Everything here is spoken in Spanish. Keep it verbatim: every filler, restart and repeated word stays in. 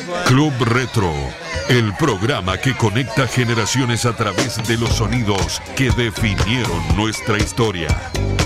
Club Retro, el programa que conecta generaciones a través de los sonidos que definieron nuestra historia.